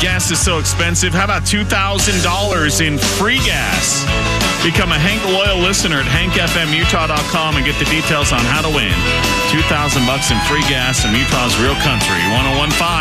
gas is so expensive. How about $2,000 in free gas? Become a Hank loyal listener at hankfmutah.com and get the details on how to win $2,000 in free gas in Utah's real country. 101.5